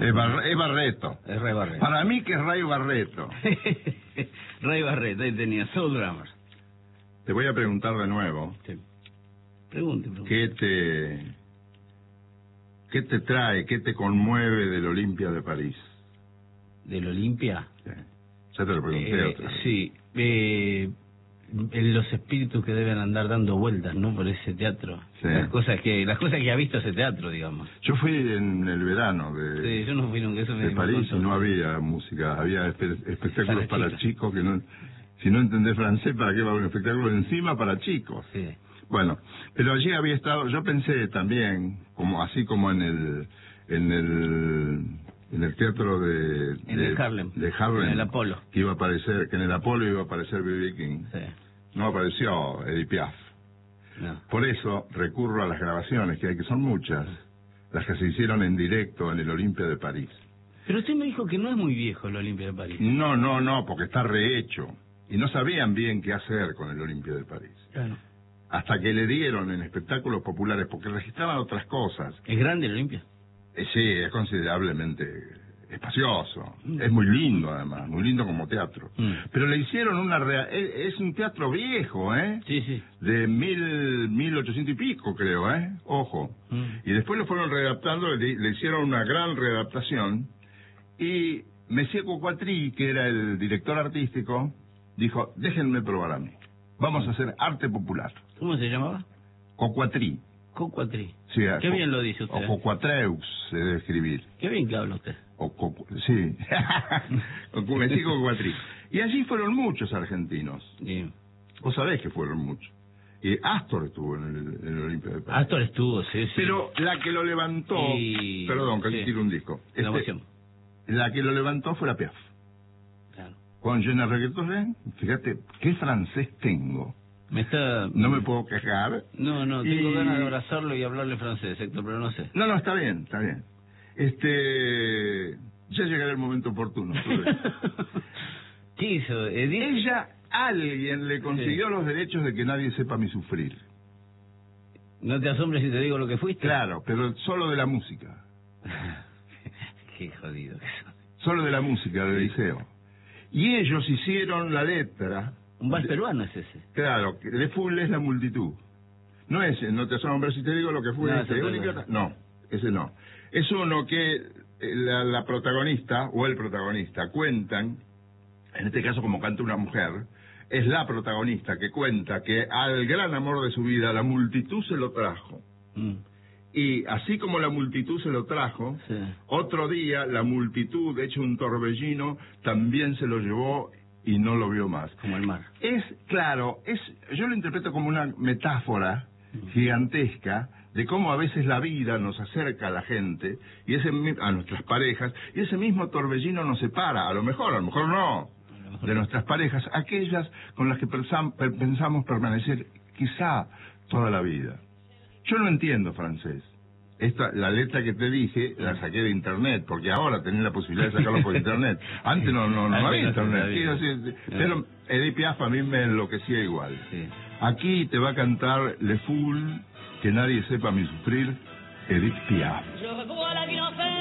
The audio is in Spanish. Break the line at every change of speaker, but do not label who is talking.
Es Barreto.
Es Ray Barreto.
Para mí que es Ray Barreto.
Ray Barreto, ahí tenía Soul Drummers.
Te voy a preguntar de nuevo.
Sí. Pregunte.
¿Qué te trae, qué te conmueve del Olimpia de París?
¿Del Olimpia?
Sí. Ya te lo pregunté otra vez.
Sí. Los espíritus que deben andar dando vueltas, ¿no? Por ese teatro.
Sí.
Las cosas que ha visto ese teatro, digamos.
Yo fui en el verano
Sí, yo no fui nunca. Eso
de París y no había música, había espectáculos para chicos que no... Si no entendés francés, ¿para qué va un espectáculo encima para chicos?
Sí.
Bueno, pero allí había estado, yo pensé también, así como en el teatro de
Harlem.
De Harlem,
en el Apolo.
Que en el Apolo iba a aparecer B.B. King.
Sí.
No apareció Edith Piaf.
No.
Por eso recurro a las grabaciones, que son muchas, las que se hicieron en directo en el Olimpia de París.
Pero usted me dijo que no es muy viejo el Olimpia de París.
No, porque está rehecho. Y no sabían bien qué hacer con el Olimpia de París.
Claro.
Hasta que le dieron en espectáculos populares, porque registraban otras cosas.
¿Es grande el Olimpia?
Sí, es considerablemente espacioso. Es muy lindo, además, muy lindo como teatro. Pero le hicieron es un teatro viejo, ¿eh?
Sí.
De 1800 y pico, creo, ¿eh? Ojo. Y después lo fueron readaptando, le hicieron una gran readaptación. Y Messier Coquatry, que era el director artístico, dijo, déjenme probar a mí. Vamos a hacer arte popular.
¿Cómo se llamaba?
Coquatry.
Coquatry.
Sí,
Qué bien lo dice usted.
O Coquatreux se debe escribir.
Qué bien que habla usted.
Sí. Messier Coquatry. Y allí fueron muchos argentinos.
Sí.
Vos sabés que fueron muchos. Y Astor estuvo en el Olimpia de París.
Astor estuvo, sí.
Pero la que lo levantó... Perdón, que tiro un disco. La que lo levantó fue la Piaf.
Claro.
Con Je ne regrette rien, fíjate, qué francés tengo. No me puedo quejar.
No, tengo ganas de abrazarlo y hablarle francés, Héctor, pero no sé.
No, está bien. Ya llegará el momento oportuno.
¿Qué hizo?
Alguien le consiguió los derechos de que nadie sepa mi sufrir.
No te asombres si te digo lo que fuiste.
Claro, pero solo de la música.
Qué jodido que sos.
Solo de la música del liceo. Y ellos hicieron la letra.
Un vals peruano es ese.
Claro, Le Foule es la multitud. No te asombres si te digo lo que fue. No, ese no. Es uno que la protagonista o el protagonista cuentan, en este caso como canta una mujer, es la protagonista que cuenta que al gran amor de su vida la multitud se lo trajo. Y así como la multitud se lo trajo, sí, otro día la multitud, hecho un torbellino, también se lo llevó y no lo vio más.
Como el mar.
Yo lo interpreto como una metáfora gigantesca de cómo a veces la vida nos acerca a la gente, y a nuestras parejas, y ese mismo torbellino nos separa, a lo mejor no, de nuestras parejas, aquellas con las que pensamos permanecer quizá toda la vida. Yo no entiendo francés. La letra que te dije la saqué de internet, porque ahora tenés la posibilidad de sacarlo por internet. Antes no había internet. Pero Edith Piaf a mí me enloquecía igual. Sí. Aquí te va a cantar Le Foule, que nadie sepa mi sufrir, Edith Piaf.